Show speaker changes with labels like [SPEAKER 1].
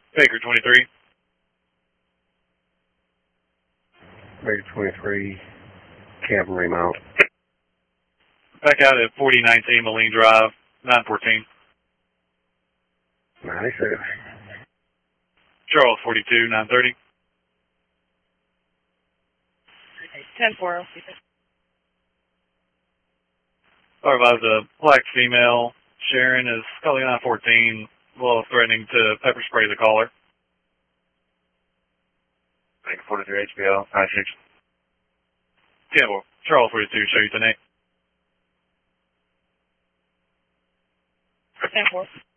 [SPEAKER 1] Baker 23.
[SPEAKER 2] Baker 23, cavalry mount.
[SPEAKER 1] Back out at 4019 Moline Drive, 914.
[SPEAKER 2] 96.
[SPEAKER 1] Charles 42, 930.
[SPEAKER 3] 10-4.
[SPEAKER 1] Advise a black female, Sharon, is calling 914, well, threatening to pepper spray the caller.
[SPEAKER 4] Baker 43 HBO, 96.
[SPEAKER 1] 10-4. Charles 42, show you tonight.
[SPEAKER 3] 10-4.